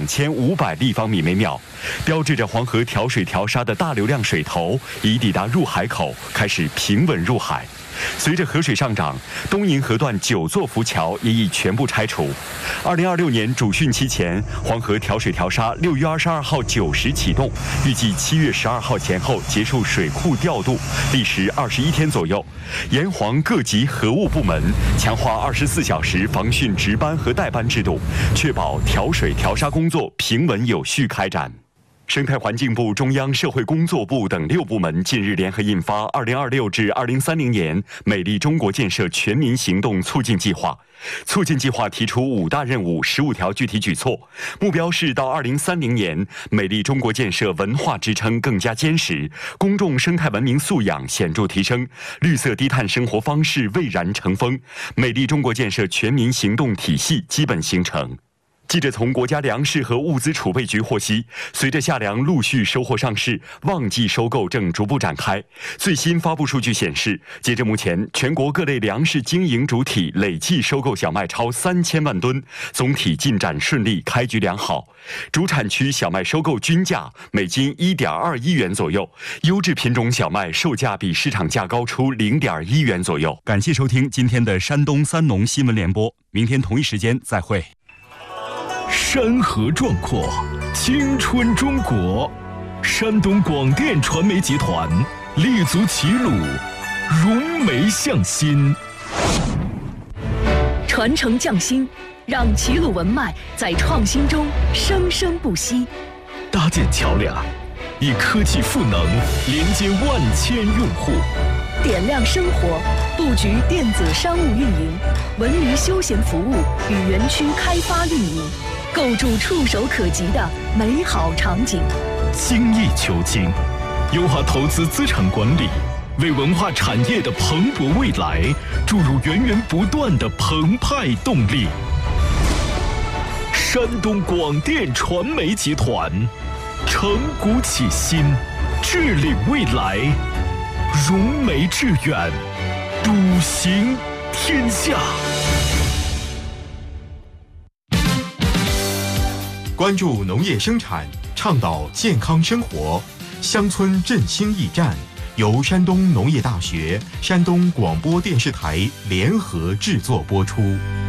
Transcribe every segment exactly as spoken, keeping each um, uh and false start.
千五百立方米每秒，标志着黄河调水调沙的大流量水头已抵达入海口，开始平稳入海。随着河水上涨，东营河段九座浮桥也已全部拆除。二零二六年主汛期前，黄河调水调沙六月二十二号九时启动，预计七月十二号前后结束水库调度，历时二十一天左右。沿黄各级河务部门强化二十四小时防汛值班和代班制度，确保调水调沙工作平稳有序开展。生态环境部、中央社会工作部等六部门近日联合印发《二零二六至二零三零年美丽中国建设全民行动促进计划》。促进计划提出五大任务、十五条具体举措，目标是到二零三零年，美丽中国建设文化支撑更加坚实，公众生态文明素养显著提升，绿色低碳生活方式蔚然成风，美丽中国建设全民行动体系基本形成。记者从国家粮食和物资储备局获悉，随着夏粮陆续收获上市，旺季收购正逐步展开。最新发布数据显示，截至目前，全国各类粮食经营主体累计收购小麦超三千万吨，总体进展顺利，开局良好。主产区小麦收购均价每斤一点二一元左右，优质品种小麦售价比市场价高出零点一元左右。感谢收听今天的山东三农新闻联播，明天同一时间再会。 山河壮阔，青春中国。山东广电传媒集团立足齐鲁，融媒向心， 传承匠心，让齐鲁文脉在创新中生生不息。 搭建桥梁，以科技赋能连接万千用户。 点亮生活，布局电子商务运营、文娱休闲服务与园区开发运营，构筑触手可及的美好场景。 精益求精，优化投资资产管理，为文化产业的蓬勃未来注入源源不断的澎湃动力。山东广电传媒集团，承古启新，治理未来，融媒致远，笃行天下。 关注农业生产，倡导健康生活，乡村振兴驿站由山东农业大学、山东广播电视台联合制作播出。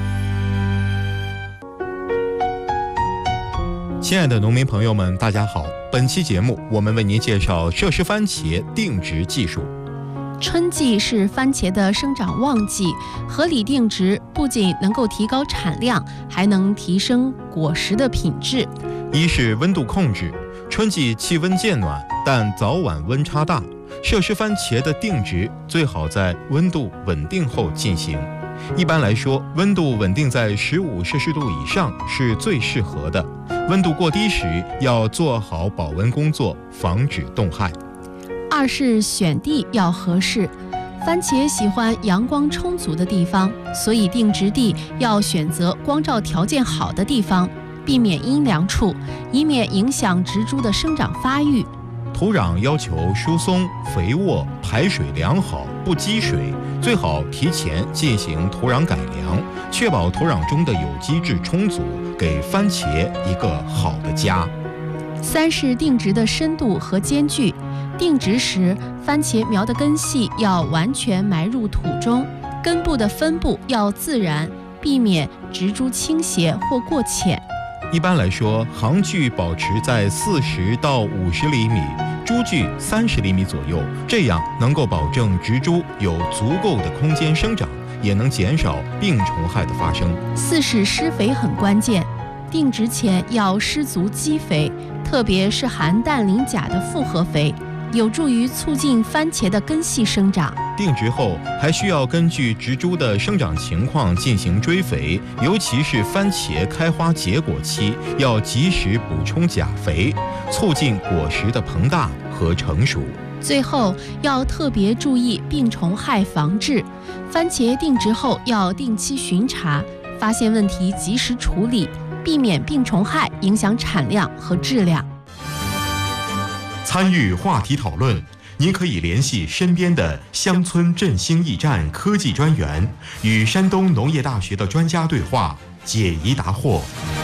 亲爱的农民朋友们，大家好！本期节目，我们为您介绍设施番茄定植技术。 春季是番茄的生长旺季，合理定植不仅能够提高产量，还能提升果实的品质。 一是温度控制，春季气温渐暖，但早晚温差大，设施番茄的定植最好在温度稳定后进行。一般来说，温度稳定在十五摄氏度以上是最适合的，温度过低时要做好保温工作，防止冻害。 二是选地要合适，番茄喜欢阳光充足的地方，所以定植地要选择光照条件好的地方，避免阴凉处，以免影响植株的生长发育。 土壤要求疏松、肥沃，排水良好，不积水，最好提前进行土壤改良，确保土壤中的有机质充足，给番茄一个好的家。 三是定植的深度和间距。定植时，番茄苗的根系要完全埋入土中，根部的分布要自然，避免植株倾斜或过浅。 一般来说，行距保持在四十到五十厘米，株距三十厘米左右，这样能够保证植株有足够的空间生长，也能减少病虫害的发生。 四是施肥很关键，定植前要施足基肥，特别是含氮磷钾的复合肥，有助于促进番茄的根系生长。 定植后还需要根据植株的生长情况进行追肥，尤其是番茄开花结果期，要及时补充钾肥，促进果实的膨大和成熟。 最后要特别注意病虫害防治，番茄定植后要定期巡查，发现问题及时处理，避免病虫害影响产量和质量。 参与话题讨论，您可以联系身边的乡村振兴驿站科技专员，与山东农业大学的专家对话，解疑答惑。